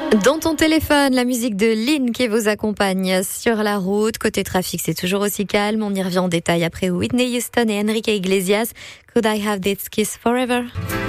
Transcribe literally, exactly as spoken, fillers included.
Dans ton téléphone, la musique de Lynn qui vous accompagne sur la route. Côté trafic, c'est toujours aussi calme. On y revient en détail après Whitney Houston et Enrique Iglesias. Could I have this kiss forever?